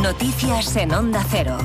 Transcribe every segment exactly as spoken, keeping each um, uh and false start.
Noticias en Onda Cero.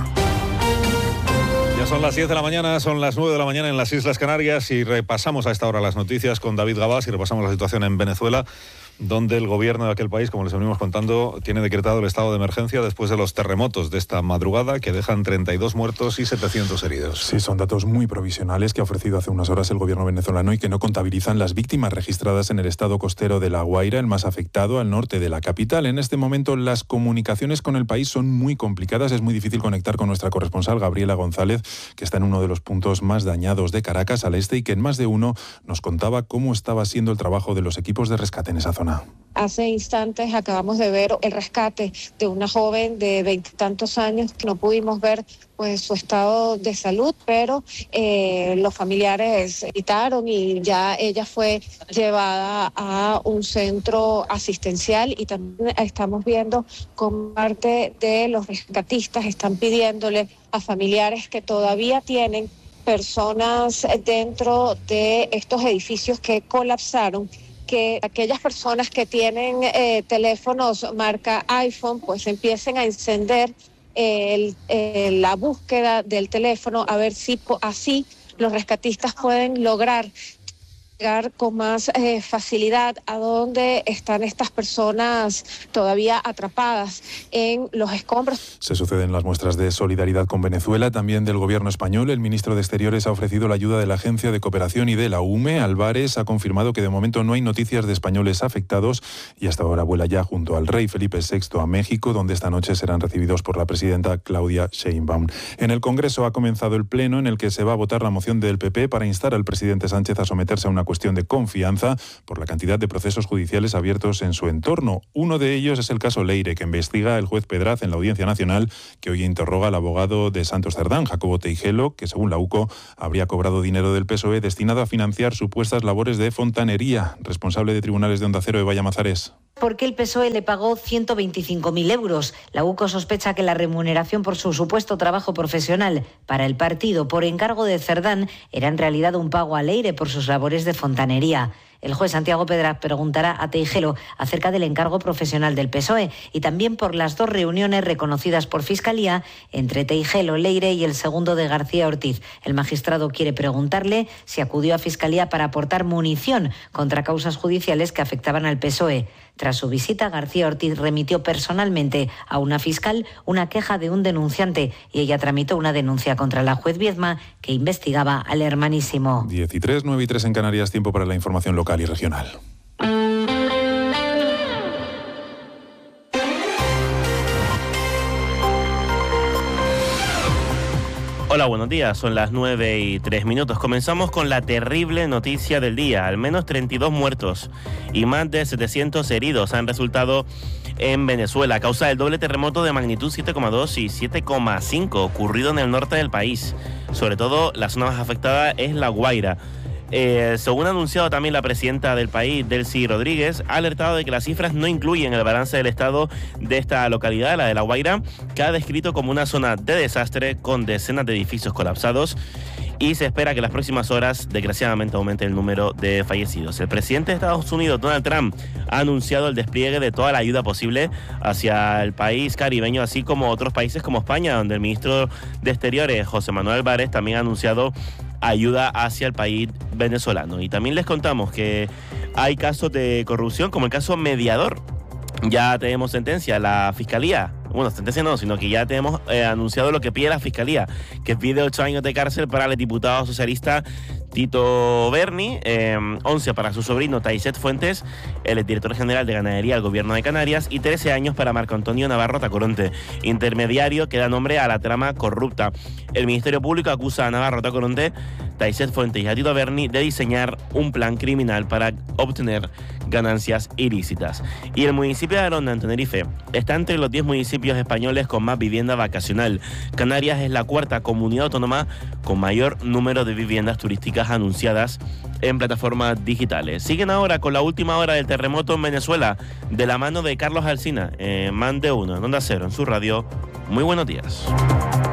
Ya son las diez de la mañana, son las nueve de la mañana en las Islas Canarias y repasamos a esta hora las noticias con David Gabás y repasamos la situación en Venezuela, donde el gobierno de aquel país, como les venimos contando, tiene decretado el estado de emergencia después de los terremotos de esta madrugada que dejan treinta y dos muertos y setecientos heridos. Sí, son datos muy provisionales que ha ofrecido hace unas horas el gobierno venezolano y que no contabilizan las víctimas registradas en el estado costero de La Guaira, el más afectado al norte de la capital. En este momento las comunicaciones con el país son muy complicadas, es muy difícil conectar con nuestra corresponsal Gabriela González, que está en uno de los puntos más dañados de Caracas, al este, y que en más de uno nos contaba cómo estaba siendo el trabajo de los equipos de rescate en esa zona. Hace instantes acabamos de ver el rescate de una joven de veintitantos años que no pudimos ver pues su estado de salud, pero eh, los familiares gritaron y ya ella fue llevada a un centro asistencial, y también estamos viendo como parte de los rescatistas están pidiéndole a familiares que todavía tienen personas dentro de estos edificios que colapsaron, que aquellas personas que tienen eh, teléfonos marca iPhone pues empiecen a encender el, eh, la búsqueda del teléfono, a ver si así los rescatistas pueden lograr llegar con más eh, facilidad a donde están estas personas todavía atrapadas en los escombros. Se suceden las muestras de solidaridad con Venezuela, también del gobierno español. El ministro de Exteriores ha ofrecido la ayuda de la Agencia de Cooperación y de la U M E. Álvarez ha confirmado que de momento no hay noticias de españoles afectados y hasta ahora vuela ya junto al rey Felipe sexto a México, donde esta noche serán recibidos por la presidenta Claudia Sheinbaum. En el Congreso ha comenzado el pleno en el que se va a votar la moción del P P para instar al presidente Sánchez a someterse a una cuestión de confianza por la cantidad de procesos judiciales abiertos en su entorno. Uno de ellos es el caso Leire, que investiga el juez Pedraz en la Audiencia Nacional, que hoy interroga al abogado de Santos Cerdán, Jacobo Teijelo, que según la U C O habría cobrado dinero del P S O E destinado a financiar supuestas labores de fontanería. Responsable de Tribunales de Onda Cero, Eva Llamazares. Porque el P S O E le pagó ciento veinticinco mil euros. La U C O sospecha que la remuneración por su supuesto trabajo profesional para el partido por encargo de Cerdán era en realidad un pago a Leire por sus labores de fontanería. El juez Santiago Pedraz preguntará a Teijelo acerca del encargo profesional del P S O E y también por las dos reuniones reconocidas por Fiscalía entre Teijelo, Leire y el segundo de García Ortiz. El magistrado quiere preguntarle si acudió a Fiscalía para aportar munición contra causas judiciales que afectaban al P S O E. Tras su visita, García Ortiz remitió personalmente a una fiscal una queja de un denunciante y ella tramitó una denuncia contra la juez Viedma, que investigaba al hermanísimo. diez y tres, nueve y tres en Canarias, tiempo para la información local y regional. Hola, buenos días. Son las nueve y tres minutos. Comenzamos con la terrible noticia del día. Al menos treinta y dos muertos y más de setecientos heridos han resultado en Venezuela a causa del doble terremoto de magnitud siete coma dos y siete coma cinco ocurrido en el norte del país. Sobre todo, la zona más afectada es La Guaira. Eh, según ha anunciado también la presidenta del país, Delcy Rodríguez, ha alertado de que las cifras no incluyen el balance del estado de esta localidad, la de La Guaira, que ha descrito como una zona de desastre con decenas de edificios colapsados, y se espera que en las próximas horas, desgraciadamente, aumente el número de fallecidos. El presidente de Estados Unidos, Donald Trump, ha anunciado el despliegue de toda la ayuda posible hacia el país caribeño, así como otros países como España, donde el ministro de Exteriores, José Manuel Álvarez, también ha anunciado ayuda hacia el país venezolano. Y también les contamos que hay casos de corrupción, como el caso Mediador. Ya tenemos sentencia, la Fiscalía, bueno, sentencia no, sino que ya tenemos eh, anunciado lo que pide la Fiscalía, que pide ocho años de cárcel para el diputado socialista Tito Berni, eh, once para su sobrino Taiset Fuentes, el director general de Ganadería del Gobierno de Canarias, y trece años para Marco Antonio Navarro Tacoronte, intermediario que da nombre a la trama corrupta. El Ministerio Público acusa a Navarro Tacoronte, Taiset Fuentes y a Tito Berni de diseñar un plan criminal para obtener ganancias ilícitas. Y el municipio de Aronda, en Tenerife, está entre los diez municipios españoles con más vivienda vacacional. Canarias es la cuarta comunidad autónoma con mayor número de viviendas turísticas anunciadas en plataformas digitales. Siguen ahora con la última hora del terremoto en Venezuela, de la mano de Carlos Alsina, en Man de Uno, en Onda Cero, en su radio. Muy buenos días.